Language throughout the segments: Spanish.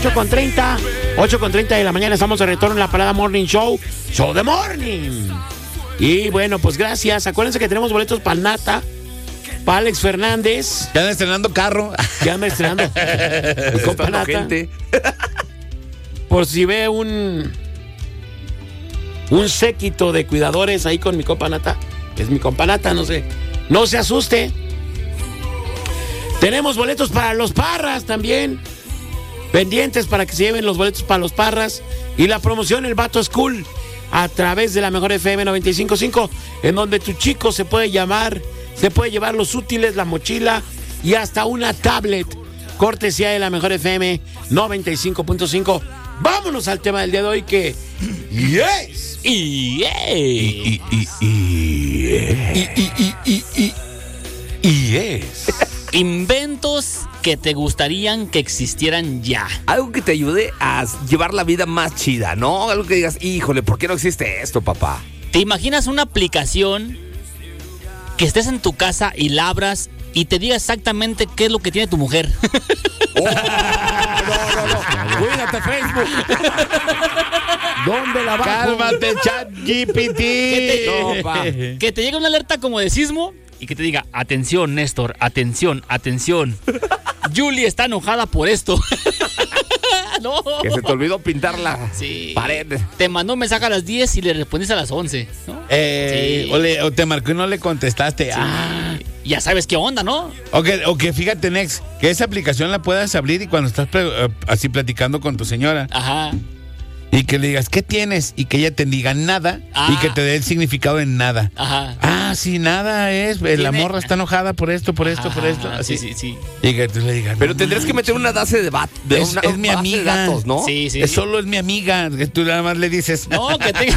8:30 de la mañana, estamos de retorno en la Parada Morning Show de Morning. Y bueno, pues gracias. Acuérdense que tenemos boletos para Nata, para Alex Fernández. Ya anda estrenando carro. Ya anda estrenando. Mi compa Nata. Gente. Por si ve un séquito de cuidadores ahí con mi compa Nata. Es mi compa Nata, no se asuste. Tenemos boletos para los Parras también. Pendientes para que se lleven los boletos para los Parras. Y la promoción El Vato School a través de la Mejor FM 95.5, en donde tu chico se puede llevar los útiles, la mochila y hasta una tablet. Cortesía de la Mejor FM 95.5. Vámonos al tema del día de hoy que... ¡Yes! Inventos que te gustarían que existieran ya. Algo que te ayude a llevar la vida más chida, ¿no? Algo que digas, híjole, ¿por qué no existe esto, papá? ¿Te imaginas una aplicación que estés en tu casa y la abras y te diga exactamente qué es lo que tiene tu mujer? No. Cuídate, Facebook. ¿Dónde la bajo? Cálmate, ChatGPT. Que te llegue una alerta como de sismo y que te diga, atención, Néstor, atención. Julie está enojada por esto. No. Que se te olvidó pintar la pared. Te mandó un mensaje a las 10 y le respondiste a las 11, ¿no? O te marcó y no le contestaste. Sí. Ya sabes qué onda, ¿no? O que fíjate, Nex, que esa aplicación la puedas abrir y cuando estás así platicando con tu señora. Ajá. Y que le digas, ¿qué tienes? Y que ella te diga nada y que te dé el significado en nada. Ajá. Sí, nada es. La morra está enojada por esto. Así. Sí. Y que tú le digas. Pero tendrías que meter una base de datos. Es mi amiga. De datos, ¿no? Sí. Solo es mi amiga. Que tú nada más le dices. No, que tenga.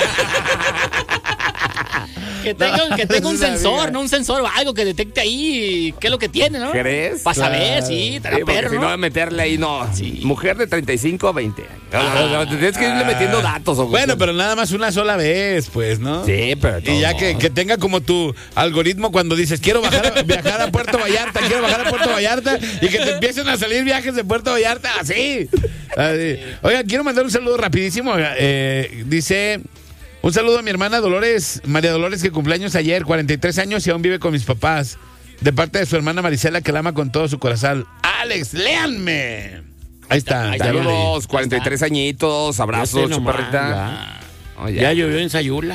Que tenga un sensor, ¿no? Un sensor o algo que detecte ahí qué es lo que tiene, ¿no? ¿Crees? Para saber, sí, perro, si no, meterle ahí, no. Sí. Mujer de 35 a 20 años. Tienes que irle metiendo datos. Bueno, pero nada más una sola vez, pues, ¿no? Sí, pero... Y ya que tenga como tu algoritmo cuando dices, quiero viajar a Puerto Vallarta, y que te empiecen a salir viajes de Puerto Vallarta, así. Oiga, quiero mandar un saludo rapidísimo. Dice... Un saludo a mi hermana María Dolores, que cumpleaños ayer, 43 años y aún vive con mis papás. De parte de su hermana Marisela, que la ama con todo su corazón. ¡Alex, léanme! Ahí está. Saludos, 43 añitos, abrazos, chuparrita. Ya llovió en Sayula.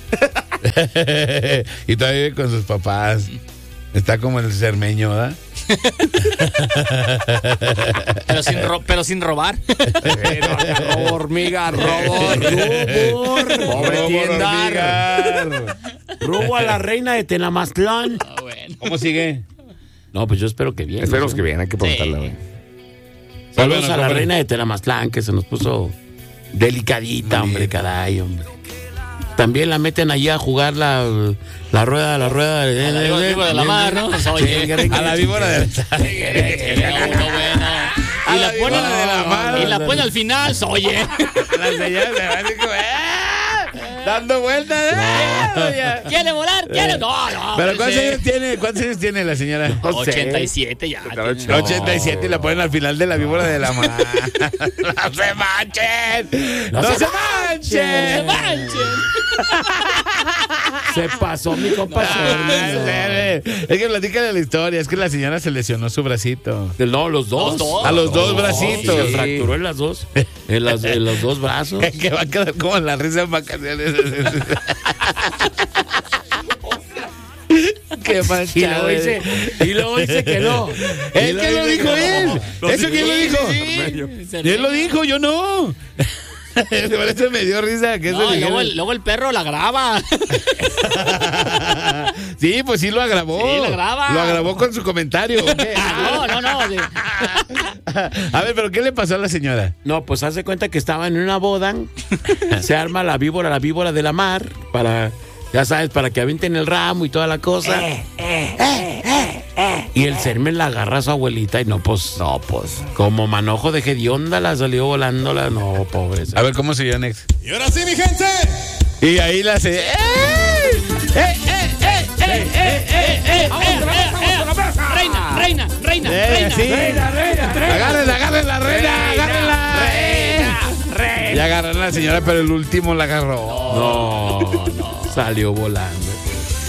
Y todavía vive con sus papás. Está como el cermeño, ¿verdad? pero sin robar. Robo hormiga, pobre tienda. Robo a la reina de Tenamaztlán. Bueno. ¿Cómo sigue? No, pues yo espero que bien. Esperemos que bien, hay que preguntarle. Sí. Saludos a la reina de Tenamaztlán, que se nos puso delicadita, hombre, caray, hombre. También la meten allí a jugar la rueda a la víbora de la mar, ¿no? Pues, oye, a la víbora de y la pone al final, oye. Las señoras se van dando vueltas. ¿Quiere volar? ¿Quiere? No. Pero ¿cuántos años tiene la señora? 87 ya. 87 y la ponen al final de la víbora de la mar. ¡No se manchen! ¡No se manchen! Se pasó mi compa. Es que platícale la historia. Es que la señora se lesionó su bracito. No, los dos. A los dos bracitos. Se fracturó en las dos. En los dos brazos. Que va a quedar como la risa en vacaciones. Qué manchado. Y luego dice que no. ¿Qué lo dijo él? ¿Eso quién lo dijo? Él lo dijo, yo no. Por eso me dio risa. Que no, luego el perro la graba. Sí, pues sí lo grabó. Sí, lo graba. Lo grabó con su comentario. No. A ver, ¿pero qué le pasó a la señora? No, pues hace cuenta que estaba en una boda. Se arma la víbora de la mar. Ya sabes, para que avienten el ramo y toda la cosa. Y el Sermen la agarra a su abuelita y no, pues. Como manojo de hedionda la salió volando la. No, pobre. A ver, ¿cómo se llama, Nex? Y ahora sí, mi gente. Y ahí la hace. Reina. Reina. Sí. Agárrenla, reina, agárrenla. Reina. Ya agarran a la señora, pero el último la agarró. No, salió volando.